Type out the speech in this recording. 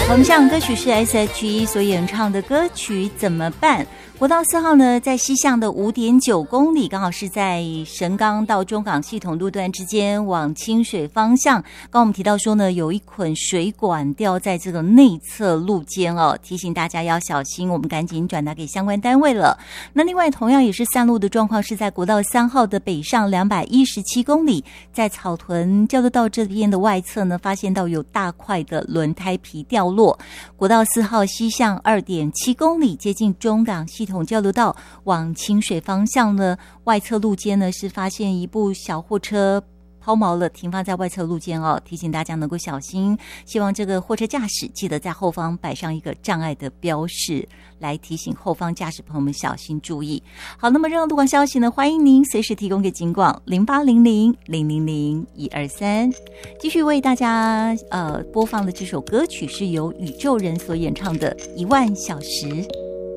我们向歌曲是 S.H.E 所演唱的歌曲怎么办。国道4号呢，在西向的 5.9 公里，刚好是在神冈到中港系统路段之间往清水方向。刚我们提到说呢，有一捆水管掉在这个内侧路肩哦，提醒大家要小心，我们赶紧转达给相关单位了。那另外同样也是散路的状况，是在国道3号的北上217公里，在草屯交流道这边的外侧呢，发现到有大块的轮胎皮掉落。国道4号西向 2.7 公里，接近中港系统交流道往清水方向呢，外侧路肩呢是发现一部小货车抛锚了，停放在外侧路肩哦，提醒大家能够小心。希望这个货车驾驶记得在后方摆上一个障碍的标示，来提醒后方驾驶朋友们小心注意。好，那么任何路况消息呢，欢迎您随时提供给警广0800-000-123。继续为大家播放的这首歌曲是由宇宙人所演唱的《1万小时》。